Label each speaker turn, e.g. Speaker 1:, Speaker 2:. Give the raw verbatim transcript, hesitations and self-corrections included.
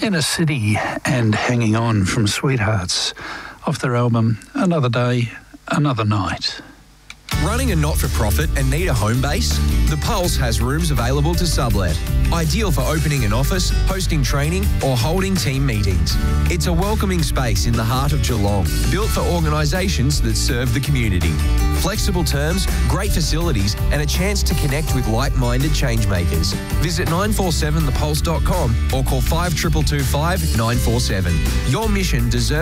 Speaker 1: Inner City and Hanging On from Sweethearts off their album Another Day, Another Night.
Speaker 2: Running a not-for-profit and need a home base? The Pulse has rooms available to sublet. Ideal for opening an office, hosting training or holding team meetings. It's a welcoming space in the heart of Geelong, built for organisations that serve the community. Flexible terms, great facilities and a chance to connect with like-minded changemakers. Visit nine four seven the pulse dot com or call five two two two five nine four seven. Your mission deserves